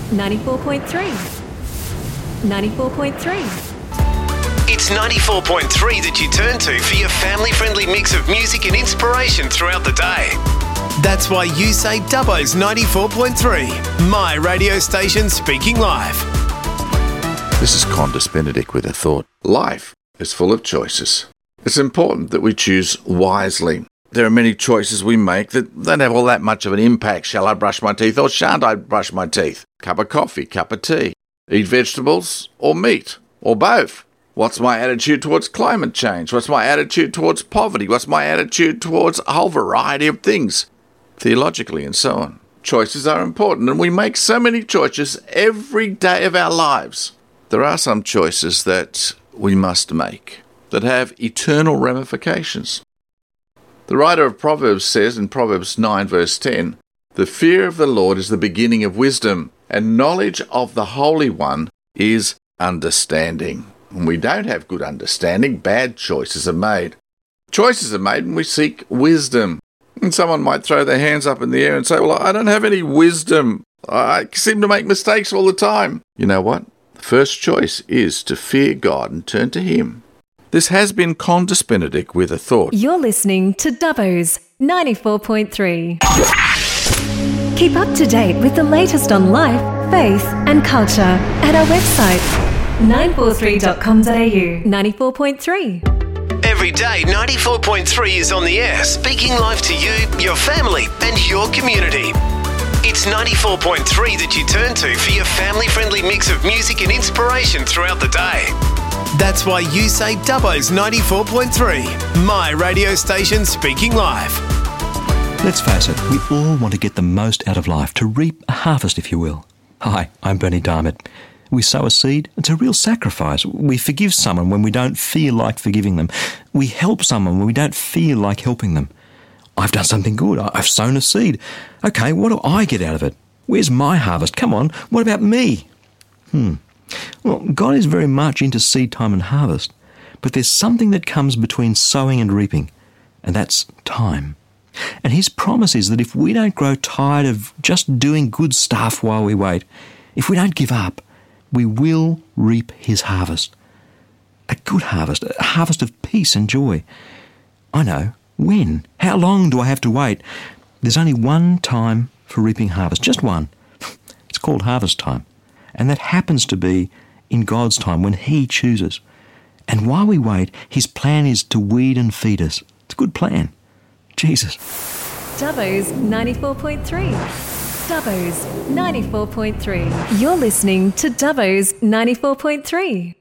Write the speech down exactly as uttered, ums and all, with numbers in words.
ninety-four point three. ninety-four point three. It's ninety-four point three that you turn to for your family-friendly mix of music and inspiration throughout the day. That's why you say Dubbo's ninety-four point three, my radio station speaking live. This is Qantas Benedict with a thought. Life is full of choices. It's important that we choose wisely. There are many choices we make that don't have all that much of an impact. Shall I brush my teeth or shan't I brush my teeth? Cup of coffee, cup of tea. Eat vegetables or meat or both. What's my attitude towards climate change? What's my attitude towards poverty? What's my attitude towards a whole variety of things, theologically and so on? Choices are important, and we make so many choices every day of our lives. There are some choices that we must make that have eternal ramifications. The writer of Proverbs says in Proverbs nine verse ten, "The fear of the Lord is the beginning of wisdom, and knowledge of the Holy One is understanding." When we don't have good understanding, bad choices are made. Choices are made when we seek wisdom. And someone might throw their hands up in the air and say, "Well, I don't have any wisdom. I seem to make mistakes all the time." You know what? The first choice is to fear God and turn to Him. This has been Qantas Benedict with a thought. You're listening to Dubbo's ninety-four point three. Keep up to date with the latest on life, faith and culture at our website nine four three dot com dot a u. ninety-four point three. Every day, ninety-four point three is on the air, speaking live to you, your family and your community. It's ninety-four point three that you turn to for your family-friendly mix of music and inspiration throughout the day. That's why you say Dubbo's ninety-four point three, my radio station speaking live. Let's face it, we all want to get the most out of life, to reap a harvest, if you will. Hi, I'm Bernie Diamond. We sow a seed, it's a real sacrifice. We forgive someone when we don't feel like forgiving them. We help someone when we don't feel like helping them. I've done something good. I've sown a seed. Okay, what do I get out of it? Where's my harvest? Come on, what about me? Hmm. Well, God is very much into seed time and harvest, but there's something that comes between sowing and reaping, and that's time. And His promise is that if we don't grow tired of just doing good stuff while we wait, if we don't give up, we will reap His harvest. A good harvest, a harvest of peace and joy. I know. When? How long do I have to wait? There's only one time for reaping harvest, just one. It's called harvest time. And that happens to be in God's time when He chooses. And while we wait, His plan is to weed and feed us. It's a good plan. Jesus. Dubbo's ninety-four point three. Dubbo's ninety-four point three. You're listening to Dubbo's ninety-four point three.